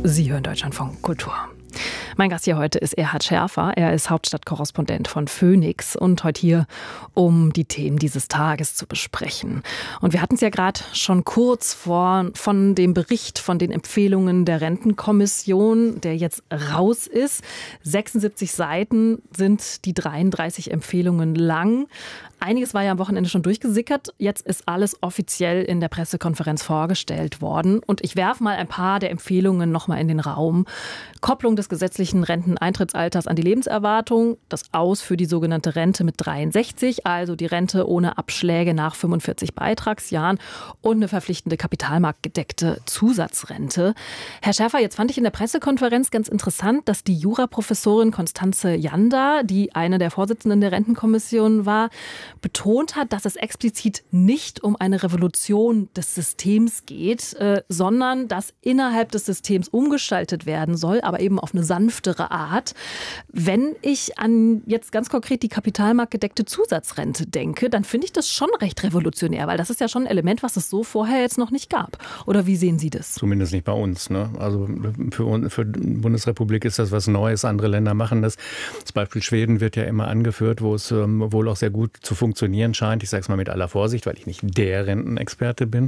Sie hören Deutschlandfunk Kultur. Mein Gast hier heute ist Erhard Schärfer. Er ist Hauptstadtkorrespondent von Phoenix und heute hier, um die Themen dieses Tages zu besprechen. Und wir hatten es ja gerade schon kurz von dem Bericht von den Empfehlungen der Rentenkommission, der jetzt raus ist. 76 Seiten sind die 33 Empfehlungen lang. Einiges war ja am Wochenende schon durchgesickert. Jetzt ist alles offiziell in der Pressekonferenz vorgestellt worden. Und ich werfe mal ein paar der Empfehlungen noch mal in den Raum. Kopplung des gesetzlichen Renteneintrittsalters an die Lebenserwartung, das Aus für die sogenannte Rente mit 63, also die Rente ohne Abschläge nach 45 Beitragsjahren und eine verpflichtende kapitalmarktgedeckte Zusatzrente. Herr Schärfer, jetzt fand ich in der Pressekonferenz ganz interessant, dass die Juraprofessorin Constanze Janda, die eine der Vorsitzenden der Rentenkommission war, betont hat, dass es explizit nicht um eine Revolution des Systems geht, sondern dass innerhalb des Systems umgestaltet werden soll, aber eben auf eine sanftere Art. Wenn ich an jetzt ganz konkret die kapitalmarktgedeckte Zusatzrente denke, dann finde ich das schon recht revolutionär, weil das ist ja schon ein Element, was es so vorher jetzt noch nicht gab. Oder wie sehen Sie das? Zumindest nicht bei uns, ne? Also für die Bundesrepublik ist das was Neues. Andere Länder machen das. Das Beispiel Schweden wird ja immer angeführt, wo es wohl auch sehr gut zu funktionieren scheint. Ich sage es mal mit aller Vorsicht, weil ich nicht der Rentenexperte bin.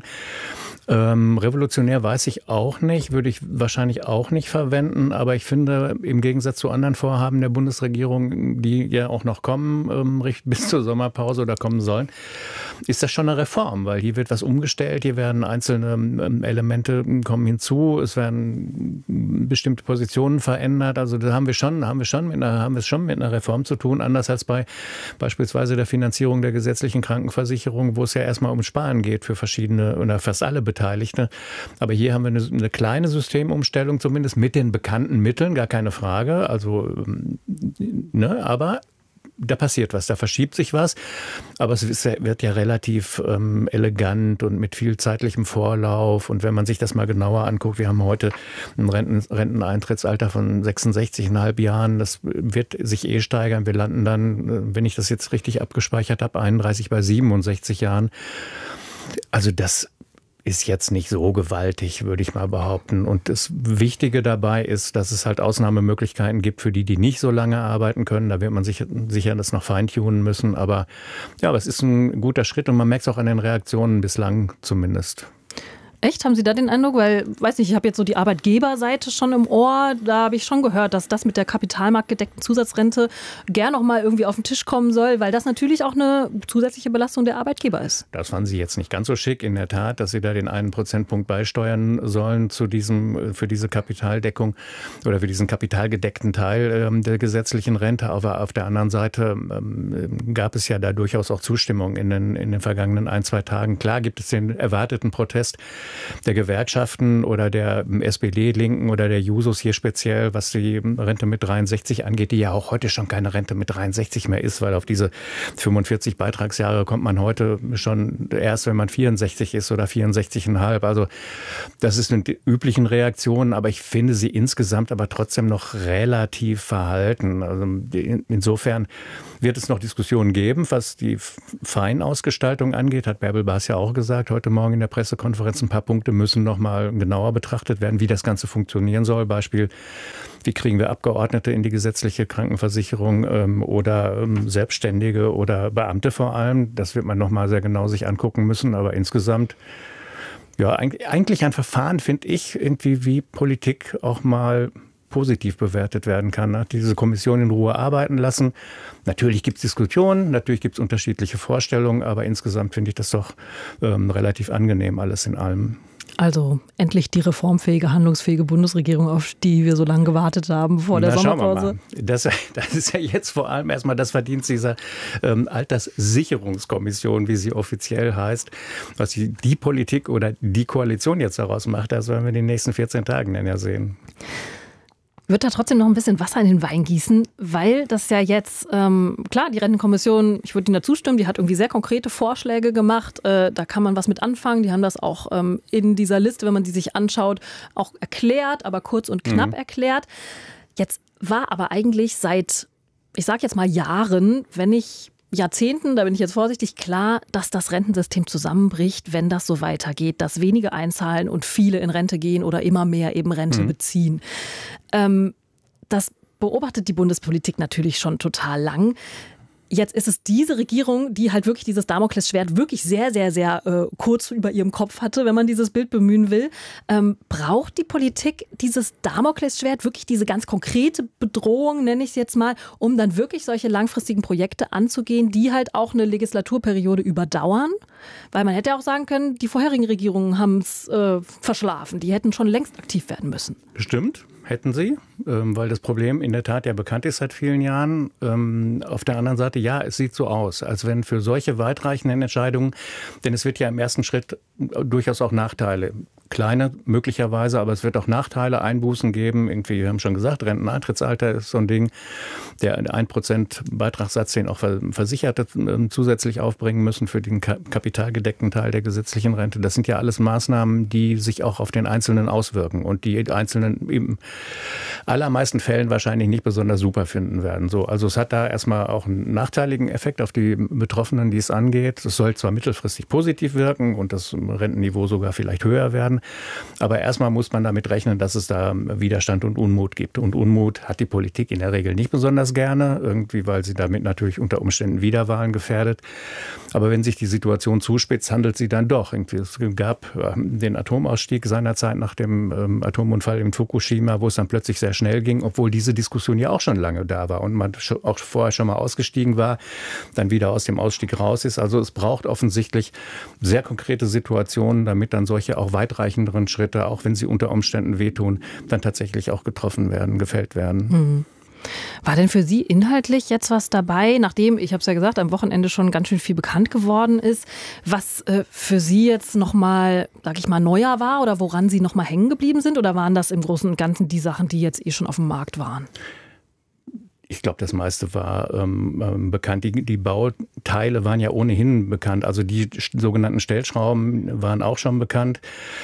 Revolutionär weiß ich auch nicht, würde ich wahrscheinlich auch nicht verwenden. Aber ich finde, im Gegensatz zu anderen Vorhaben der Bundesregierung, die ja auch noch kommen, bis zur Sommerpause oder kommen sollen, ist das schon eine Reform, weil hier wird was umgestellt, hier werden einzelne Elemente kommen hinzu, es werden bestimmte Positionen verändert. Also da haben wir es schon mit einer Reform zu tun, anders als bei beispielsweise der Finanzierung der gesetzlichen Krankenversicherung, wo es ja erstmal um Sparen geht für verschiedene oder fast alle Beteiligte. Aber hier haben wir eine kleine Systemumstellung, zumindest mit den bekannten Mitteln, gar keine Frage. Also, aber da passiert was, da verschiebt sich was, aber es wird ja relativ elegant und mit viel zeitlichem Vorlauf. Und wenn man sich das mal genauer anguckt, wir haben heute ein Renteneintrittsalter von 66,5 Jahren, das wird sich steigern. Wir landen dann, wenn ich das jetzt richtig abgespeichert habe, 31 bei 67 Jahren. Also das ist jetzt nicht so gewaltig, würde ich mal behaupten. Und das Wichtige dabei ist, dass es halt Ausnahmemöglichkeiten gibt für die nicht so lange arbeiten können. Da wird man sicher das noch feintunen müssen. Aber ja, es ist ein guter Schritt und man merkt es auch an den Reaktionen bislang zumindest. Echt? Haben Sie da den Eindruck? Weil, weiß nicht, ich habe jetzt so die Arbeitgeberseite schon im Ohr. Da habe ich schon gehört, dass das mit der kapitalmarktgedeckten Zusatzrente gern noch mal irgendwie auf den Tisch kommen soll, weil das natürlich auch eine zusätzliche Belastung der Arbeitgeber ist. Das fanden Sie jetzt nicht ganz so schick, in der Tat, dass Sie da den 1 Prozentpunkt beisteuern sollen für diese Kapitaldeckung oder für diesen kapitalgedeckten Teil der gesetzlichen Rente. Aber auf der anderen Seite gab es ja da durchaus auch Zustimmung in den vergangenen 1-2 Tagen. Klar gibt es den erwarteten Protest der Gewerkschaften oder der SPD-Linken oder der Jusos hier speziell, was die Rente mit 63 angeht, die ja auch heute schon keine Rente mit 63 mehr ist, weil auf diese 45 Beitragsjahre kommt man heute schon erst, wenn man 64 ist oder 64,5. Also das ist eine üblichen Reaktionen, aber ich finde sie insgesamt aber trotzdem noch relativ verhalten. Also insofern wird es noch Diskussionen geben, was die Feinausgestaltung angeht, hat Bärbel Bas ja auch gesagt, heute Morgen in der Pressekonferenz. Ein paar Punkte müssen noch mal genauer betrachtet werden, wie das Ganze funktionieren soll. Beispiel, wie kriegen wir Abgeordnete in die gesetzliche Krankenversicherung oder Selbstständige oder Beamte vor allem. Das wird man noch mal sehr genau sich angucken müssen. Aber insgesamt, ja, eigentlich ein Verfahren, finde ich, irgendwie wie Politik auch mal positiv bewertet werden kann. Hat diese Kommission in Ruhe arbeiten lassen. Natürlich gibt es Diskussionen, natürlich gibt es unterschiedliche Vorstellungen, aber insgesamt finde ich das doch relativ angenehm alles in allem. Also endlich die reformfähige, handlungsfähige Bundesregierung, auf die wir so lange gewartet haben vor der Sommerpause. Das ist ja jetzt vor allem erstmal das Verdienst dieser Alterssicherungskommission, wie sie offiziell heißt. Was die Politik oder die Koalition jetzt daraus macht, das werden wir in den nächsten 14 Tagen dann ja sehen. Wird da trotzdem noch ein bisschen Wasser in den Wein gießen, weil das ja jetzt, klar, die Rentenkommission, ich würde Ihnen da zustimmen, die hat irgendwie sehr konkrete Vorschläge gemacht, da kann man was mit anfangen, die haben das auch in dieser Liste, wenn man die sich anschaut, auch erklärt, aber kurz und knapp erklärt. Jetzt war aber eigentlich seit, ich sage jetzt mal Jahren, wenn ich Jahrzehnten, da bin ich jetzt vorsichtig, klar, dass das Rentensystem zusammenbricht, wenn das so weitergeht, dass wenige einzahlen und viele in Rente gehen oder immer mehr eben Rente beziehen. Das beobachtet die Bundespolitik natürlich schon total lang. Jetzt ist es diese Regierung, die halt wirklich dieses Damoklesschwert wirklich sehr, sehr, sehr kurz über ihrem Kopf hatte, wenn man dieses Bild bemühen will. Braucht die Politik dieses Damoklesschwert, wirklich diese ganz konkrete Bedrohung, nenne ich es jetzt mal, um dann wirklich solche langfristigen Projekte anzugehen, die halt auch eine Legislaturperiode überdauern? Weil man hätte ja auch sagen können, die vorherigen Regierungen haben es verschlafen. Die hätten schon längst aktiv werden müssen. Stimmt. Hätten sie, weil das Problem in der Tat ja bekannt ist seit vielen Jahren. Auf der anderen Seite, ja, es sieht so aus, als wenn für solche weitreichenden Entscheidungen, denn es wird ja im ersten Schritt durchaus auch Nachteile, kleine möglicherweise, aber es wird auch Nachteile, Einbußen geben. Irgendwie, wir haben schon gesagt, Renteneintrittsalter ist so ein Ding, der 1% Beitragssatz, den auch Versicherte zusätzlich aufbringen müssen für den kapitalgedeckten Teil der gesetzlichen Rente. Das sind ja alles Maßnahmen, die sich auch auf den Einzelnen auswirken und die Einzelnen im allermeisten Fällen wahrscheinlich nicht besonders super finden werden. So, also es hat da erstmal auch einen nachteiligen Effekt auf die Betroffenen, die es angeht. Es soll zwar mittelfristig positiv wirken und das Rentenniveau sogar vielleicht höher werden, aber erstmal muss man damit rechnen, dass es da Widerstand und Unmut gibt. Und Unmut hat die Politik in der Regel nicht besonders gerne, irgendwie, weil sie damit natürlich unter Umständen Wiederwahlen gefährdet. Aber wenn sich die Situation zuspitzt, handelt sie dann doch. Irgendwie, es gab den Atomausstieg seinerzeit nach dem Atomunfall in Fukushima, wo es dann plötzlich sehr schnell ging, obwohl diese Diskussion ja auch schon lange da war und man auch vorher schon mal ausgestiegen war, dann wieder aus dem Ausstieg raus ist. Also es braucht offensichtlich sehr konkrete Situationen, damit dann solche auch weitreichenderen Schritte, auch wenn sie unter Umständen wehtun, dann tatsächlich auch getroffen werden, gefällt werden. War denn für Sie inhaltlich jetzt was dabei, nachdem, ich habe es ja gesagt, am Wochenende schon ganz schön viel bekannt geworden ist, was für Sie jetzt nochmal, sag ich mal, neuer war oder woran Sie nochmal hängen geblieben sind? Oder waren das im Großen und Ganzen die Sachen, die jetzt schon auf dem Markt waren? Ich glaube, das meiste war bekannt. Die Bauteile waren ja ohnehin bekannt. Also die sogenannten Stellschrauben waren auch schon bekannt.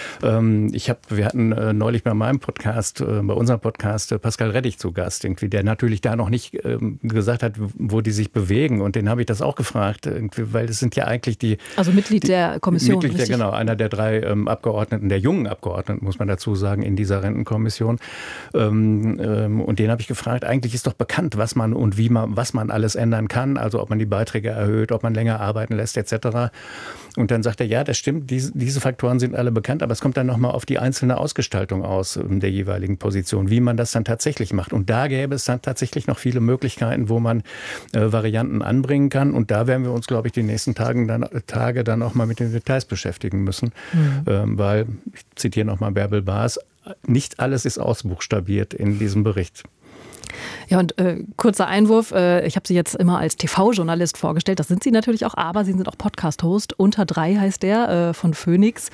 Wir hatten neulich bei meinem Podcast, bei unserem Podcast, Pascal Rettich zu Gast, irgendwie, der natürlich da noch nicht gesagt hat, wo die sich bewegen. Und den habe ich das auch gefragt, weil es sind ja eigentlich die... Also Mitglied der Kommission. Genau, einer der 3 Abgeordneten, der jungen Abgeordneten, muss man dazu sagen, in dieser Rentenkommission. Und den habe ich gefragt, eigentlich ist doch bekannt, was man und was man alles ändern kann, also ob man die Beiträge erhöht, ob man länger arbeiten lässt etc. Und dann sagt er, ja, das stimmt, diese Faktoren sind alle bekannt, aber es kommt dann nochmal auf die einzelne Ausgestaltung aus der jeweiligen Position, wie man das dann tatsächlich macht. Und da gäbe es dann tatsächlich noch viele Möglichkeiten, wo man Varianten anbringen kann. Und da werden wir uns, glaube ich, die nächsten Tage dann auch mal mit den Details beschäftigen müssen, weil, ich zitiere nochmal Bärbel Baas, nicht alles ist ausbuchstabiert in diesem Bericht. Ja, und kurzer Einwurf, ich habe Sie jetzt immer als TV-Journalist vorgestellt, das sind Sie natürlich auch, aber Sie sind auch Podcast-Host, Unter 3 heißt der, von Phoenix.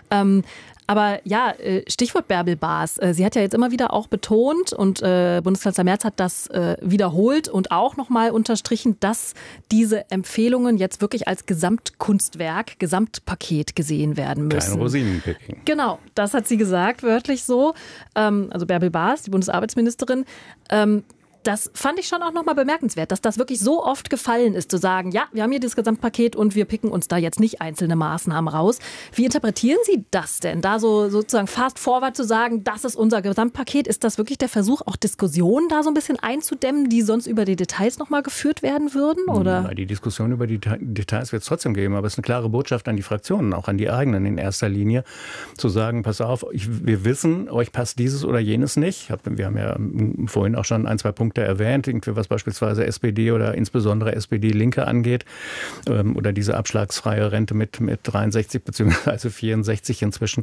Aber ja, Stichwort Bärbel Baas. Sie hat ja jetzt immer wieder auch betont und Bundeskanzler Merz hat das wiederholt und auch nochmal unterstrichen, dass diese Empfehlungen jetzt wirklich als Gesamtkunstwerk, Gesamtpaket gesehen werden müssen. Kein Rosinenpicking. Genau, das hat sie gesagt, wörtlich so. Also Bärbel Baas, die Bundesarbeitsministerin. Das fand ich schon auch nochmal bemerkenswert, dass das wirklich so oft gefallen ist, zu sagen, ja, wir haben hier das Gesamtpaket und wir picken uns da jetzt nicht einzelne Maßnahmen raus. Wie interpretieren Sie das denn? Da sozusagen fast forward zu sagen, das ist unser Gesamtpaket, ist das wirklich der Versuch, auch Diskussionen da so ein bisschen einzudämmen, die sonst über die Details nochmal geführt werden würden? Oder? Die Diskussion über die Details wird es trotzdem geben, aber es ist eine klare Botschaft an die Fraktionen, auch an die eigenen in erster Linie, zu sagen, pass auf, wir wissen, euch passt dieses oder jenes nicht. Wir haben ja vorhin auch schon 1, 2 Punkte erwähnt, was beispielsweise SPD oder insbesondere SPD-Linke angeht, oder diese abschlagsfreie Rente mit 63 bzw. 64 inzwischen,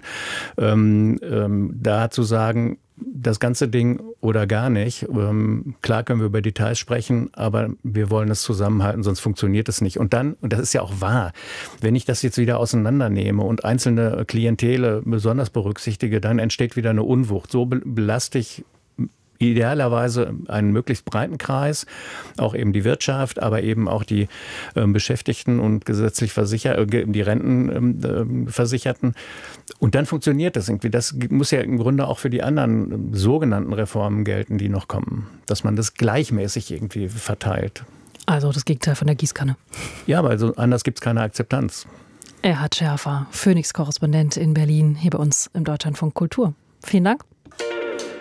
da zu sagen, das ganze Ding oder gar nicht. Klar können wir über Details sprechen, aber wir wollen es zusammenhalten, sonst funktioniert es nicht. Und dann, und das ist ja auch wahr, wenn ich das jetzt wieder auseinandernehme und einzelne Klientele besonders berücksichtige, dann entsteht wieder eine Unwucht. So belaste ich idealerweise einen möglichst breiten Kreis, auch eben die Wirtschaft, aber eben auch die Beschäftigten und gesetzlich die Rentenversicherten. Und dann funktioniert das irgendwie. Das muss ja im Grunde auch für die anderen sogenannten Reformen gelten, die noch kommen, dass man das gleichmäßig irgendwie verteilt. Also das Gegenteil von der Gießkanne. Ja, aber also anders gibt es keine Akzeptanz. Erhard Scherfer, Phoenix-Korrespondent in Berlin, hier bei uns im Deutschlandfunk Kultur. Vielen Dank.